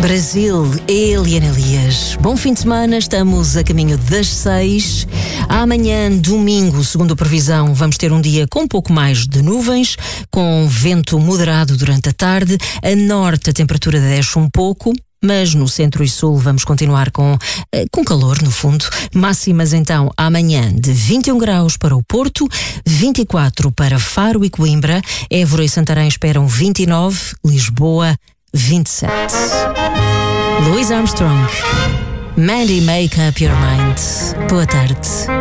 Brasil, Eliana Elias. Bom fim de semana, estamos a caminho das 6. Amanhã, domingo, segundo a previsão, vamos ter um dia com um pouco mais de nuvens, com vento moderado durante a tarde. A norte a temperatura desce um pouco, mas no centro e sul vamos continuar com calor, no fundo. Máximas então amanhã de 21 graus para o Porto, 24 para Faro e Coimbra, Évora e Santarém esperam 29, Lisboa 27. Louis Armstrong, Mandy, Make Up Your Mind. Boa tarde.